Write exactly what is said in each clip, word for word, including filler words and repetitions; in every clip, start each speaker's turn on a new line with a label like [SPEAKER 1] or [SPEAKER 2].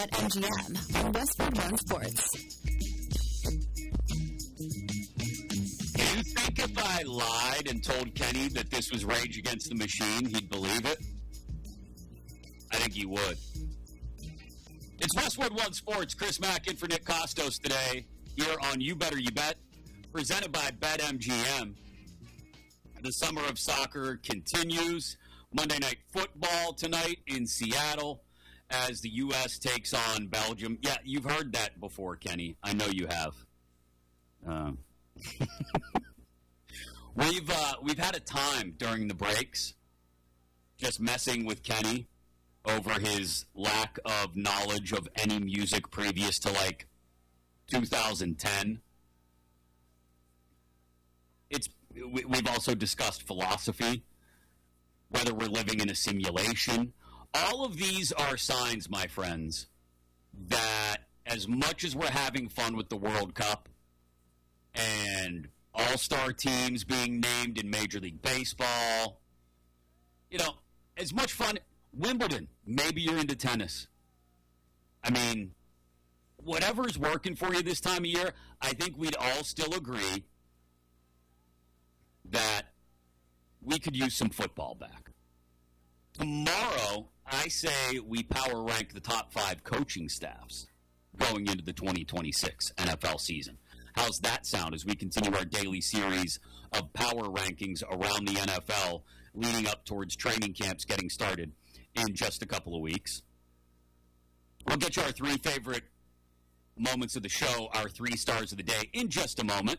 [SPEAKER 1] M G M on Westwood One Sports.
[SPEAKER 2] Do you think if I lied and told Kenny that this was Rage Against the Machine, he'd believe it? I think he would. It's Westwood One Sports. Chris Mack in for Nick Costos today here on You Better You Bet, presented by BetMGM. The summer of soccer continues. Monday Night Football tonight in Seattle as the U S takes on Belgium. Yeah, you've heard that before, Kenny. I know you have. Um, we've uh, we've had a time during the breaks just messing with Kenny over his lack of knowledge of any music previous to like two thousand ten. It's we, we've also discussed philosophy, whether we're living in a simulation. All of these are signs, my friends, that as much as we're having fun with the World Cup and all-star teams being named in Major League Baseball, you know, as much fun, Wimbledon, maybe you're into tennis. I mean, whatever's working for you this time of year, I think we'd all still agree that we could use some football back. Tomorrow, I say we power rank the top five coaching staffs going into the twenty twenty-six N F L season. How's that sound as we continue our daily series of power rankings around the N F L leading up towards training camps getting started in just a couple of weeks? We'll get you our three favorite moments of the show, our three stars of the day, in just a moment.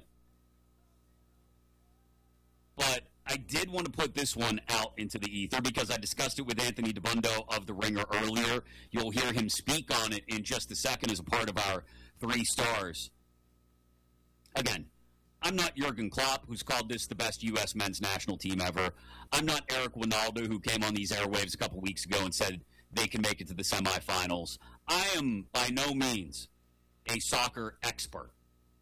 [SPEAKER 2] But I did want to put this one out into the ether because I discussed it with Anthony DeBundo of The Ringer earlier. You'll hear him speak on it in just a second as a part of our three stars. Again, I'm not Jurgen Klopp, who's called this the best U S men's national team ever. I'm not Eric Winaldo, who came on these airwaves a couple weeks ago and said they can make it to the semifinals. I am by no means a soccer expert.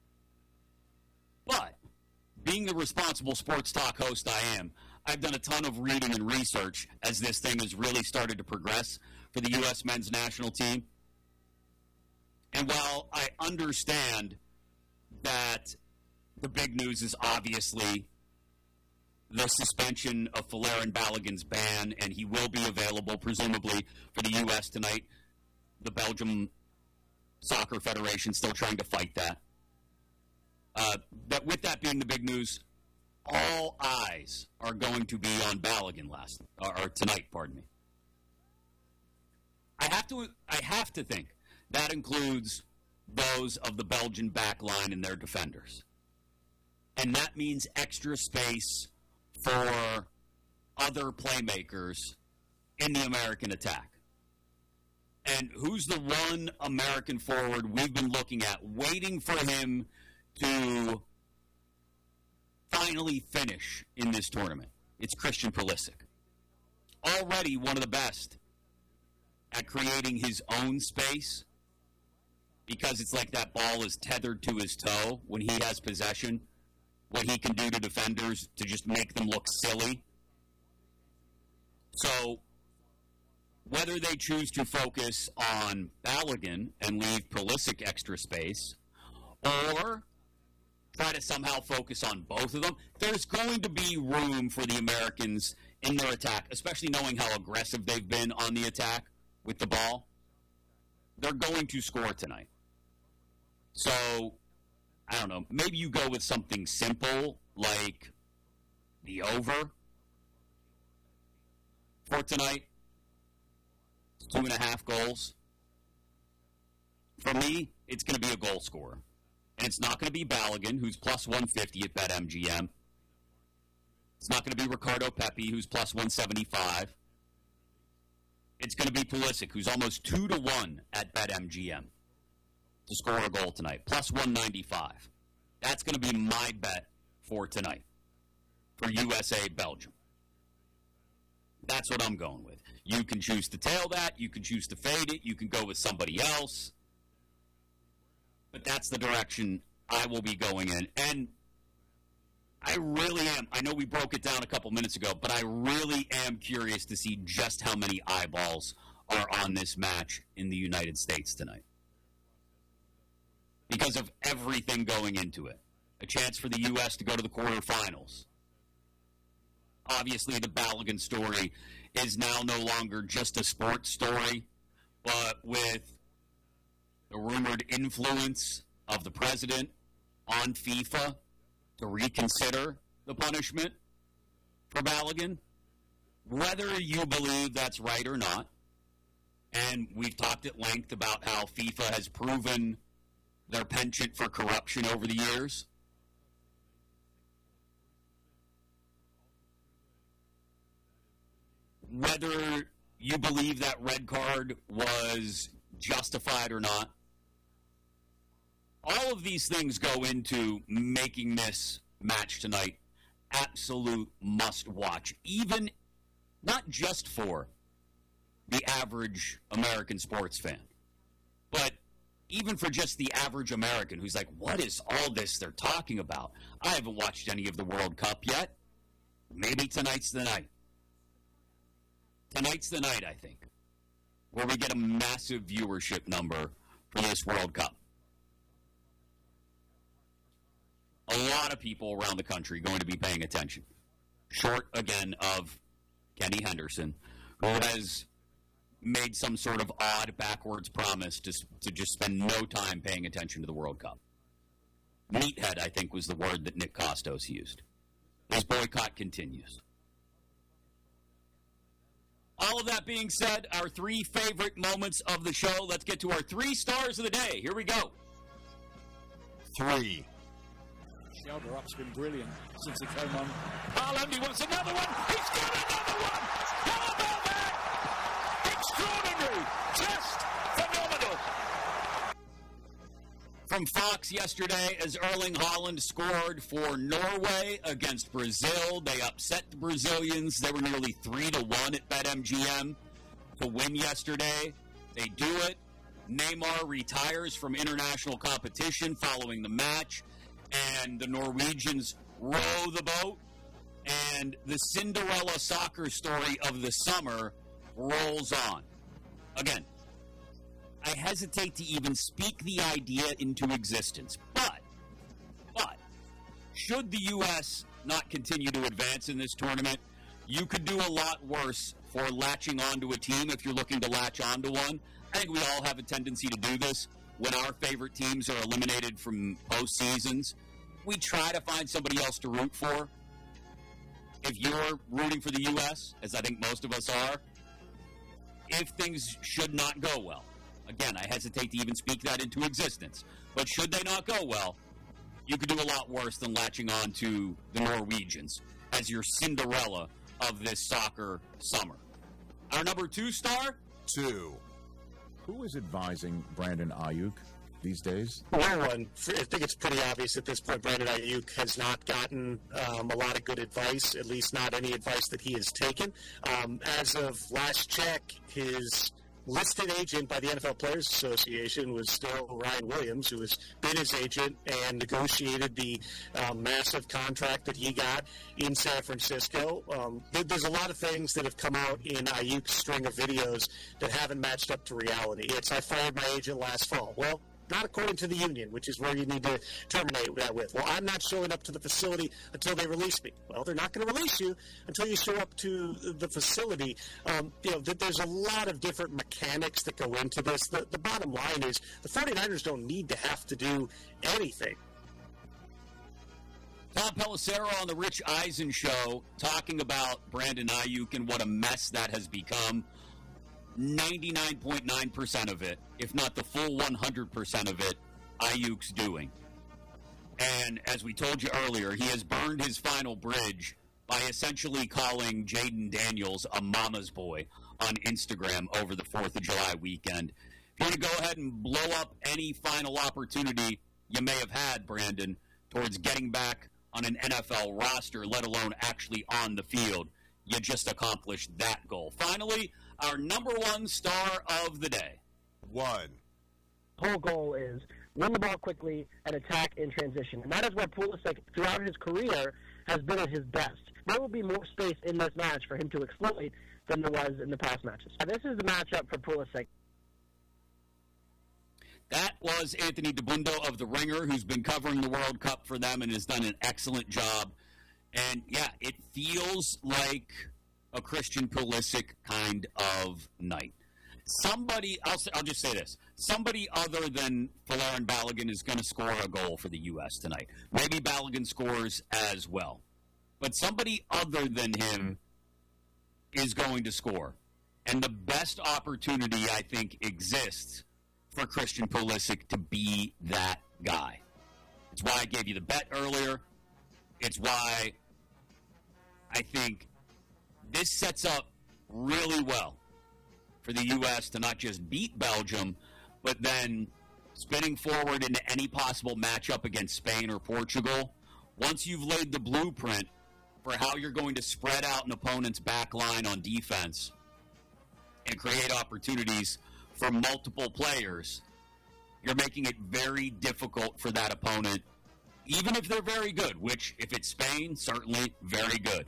[SPEAKER 2] But being the responsible sports talk host I am, I've done a ton of reading and research as this thing has really started to progress for the U S men's national team. And while I understand that the big news is obviously the suspension of Folarin Balogun's ban, and he will be available, presumably, for the U S tonight, the Belgium Soccer Federation still trying to fight that. Uh, that with that being the big news, all eyes are going to be on Balogun last or, or tonight. Pardon me. I have to. I have to think that includes those of the Belgian back line and their defenders, and that means extra space for other playmakers in the American attack. And who's the one American forward we've been looking at, waiting for him to finally finish in this tournament? It's Christian Pulisic. Already one of the best at creating his own space because it's like that ball is tethered to his toe when he has possession. What he can do to defenders to just make them look silly. So whether they choose to focus on Balogun and leave Pulisic extra space or try to somehow focus on both of them, there's going to be room for the Americans in their attack, especially knowing how aggressive they've been on the attack with the ball. They're going to score tonight. So, I don't know, maybe you go with something simple like the over for tonight. Two and a half goals. For me, it's going to be a goal scorer. And it's not going to be Balogun, who's plus one fifty at BetMGM. It's not going to be Ricardo Pepi, who's plus one seventy-five. It's going to be Pulisic, who's almost two to one at BetMGM to score a goal tonight, plus one ninety-five. That's going to be my bet for tonight for U S A Belgium. That's what I'm going with. You can choose to tail that. You can choose to fade it. You can go with somebody else. But that's the direction I will be going in. And I really am. I know we broke it down a couple minutes ago, but I really am curious to see just how many eyeballs are on this match in the United States tonight. Because of everything going into it. A chance for the U S to go to the quarterfinals. Obviously, the Balogun story is now no longer just a sports story, but with the rumored influence of the president on FIFA to reconsider the punishment for Balogun, whether you believe that's right or not, and we've talked at length about how FIFA has proven their penchant for corruption over the years. Whether you believe that red card was justified or not, all of these things go into making this match tonight absolute must-watch, even not just for the average American sports fan, but even for just the average American who's like, what is all this they're talking about? I haven't watched any of the World Cup yet. Maybe tonight's the night. Tonight's the night, I think, where we get a massive viewership number for this World Cup. A lot of people around the country going to be paying attention. Short, again, of Kenny Henderson, who has made some sort of odd backwards promise to, to just spend no time paying attention to the World Cup. Meathead, I think, was the word that Nick Kostos used. His boycott continues. All of that being said, our three favorite moments of the show. Let's get to our three stars of the day. Here we go.
[SPEAKER 3] Three.
[SPEAKER 4] Shoulder up's been brilliant since he came on.
[SPEAKER 3] Haaland, he wants another one. He's got another one. How about that? Extraordinary. Just phenomenal.
[SPEAKER 2] From Fox yesterday, as Erling Haaland scored for Norway against Brazil. They upset the Brazilians. They were nearly three to one at BetMGM to win yesterday. They do it. Neymar retires from international competition following the match, and the Norwegians row the boat, and the Cinderella soccer story of the summer rolls on. Again, I hesitate to even speak the idea into existence, but, but, should the U S not continue to advance in this tournament, you could do a lot worse for latching onto a team if you're looking to latch onto one. I think we all have a tendency to do this when our favorite teams are eliminated from postseasons. We try to find somebody else to root for. If you're rooting for the U S, as I think most of us are, if things should not go well, again, I hesitate to even speak that into existence, but should they not go well, you could do a lot worse than latching on to the Norwegians as your Cinderella of this soccer summer. Our number two star?
[SPEAKER 3] Two.
[SPEAKER 5] Who is advising Brandon Ayuk these days?
[SPEAKER 6] No one. I think it's pretty obvious at this point Brandon Ayuk has not gotten um, a lot of good advice, at least not any advice that he has taken. Um, as of last check, his listed agent by the N F L Players Association was still Ryan Williams, who has been his agent and negotiated the um, massive contract that he got in San Francisco. Um, there's a lot of things that have come out in Ayuk's string of videos that haven't matched up to reality. It's, I fired my agent last fall. Well, not according to the union, which is where you need to terminate that with. Well, I'm not showing up to the facility until they release me. Well, they're not going to release you until you show up to the facility. Um, you know, there's a lot of different mechanics that go into this. The, the bottom line is the 49ers don't need to have to do anything.
[SPEAKER 2] Tom Pelissero on the Rich Eisen show talking about Brandon Ayuk and what a mess that has become. ninety-nine point nine percent of it, if not the full one hundred percent of it, Ayuk's doing. And as we told you earlier, he has burned his final bridge by essentially calling Jaden Daniels a mama's boy on Instagram over the fourth of July weekend. If you want to go ahead and blow up any final opportunity you may have had, Brandon, towards getting back on an N F L roster, let alone actually on the field, you just accomplished that goal. Finally, our number one star of the day.
[SPEAKER 3] One.
[SPEAKER 7] Whole goal is win the ball quickly and attack in transition. And that is where Pulisic, throughout his career, has been at his best. There will be more space in this match for him to exploit than there was in the past matches. Now, this is the matchup for Pulisic.
[SPEAKER 2] That was Anthony DeBundo of The Ringer, who's been covering the World Cup for them and has done an excellent job. And, yeah, it feels like a Christian Pulisic kind of night. Somebody, I'll, I'll just say this, somebody other than Folarin Balogun is going to score a goal for the U S tonight. Maybe Balogun scores as well. But somebody other than him is going to score. And the best opportunity, I think, exists for Christian Pulisic to be that guy. It's why I gave you the bet earlier. It's why I think this sets up really well for the U S to not just beat Belgium, but then spinning forward into any possible matchup against Spain or Portugal. Once you've laid the blueprint for how you're going to spread out an opponent's back line on defense and create opportunities for multiple players, you're making it very difficult for that opponent, even if they're very good, which, if it's Spain, certainly very good.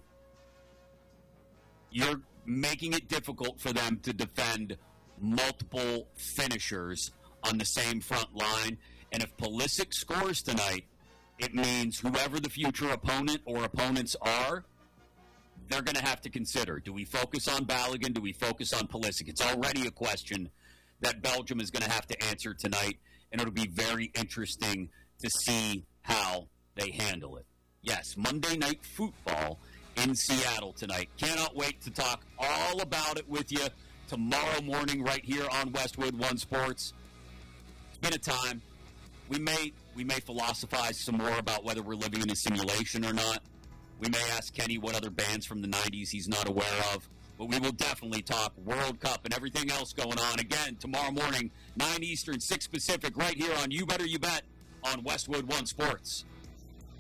[SPEAKER 2] You're making it difficult for them to defend multiple finishers on the same front line. And if Pulisic scores tonight, it means whoever the future opponent or opponents are, they're going to have to consider, do we focus on Balogun? Do we focus on Pulisic? It's already a question that Belgium is going to have to answer tonight, and it'll be very interesting to see how they handle it. Yes, Monday Night Football in Seattle tonight. Cannot wait to talk all about it with you tomorrow morning right here on Westwood One Sports. It's been a time. We may we may philosophize some more about whether we're living in a simulation or not. We may ask Kenny what other bands from the nineties he's not aware of. But we will definitely talk World Cup and everything else going on again tomorrow morning, nine Eastern, six Pacific, right here on You Better You Bet on Westwood One Sports.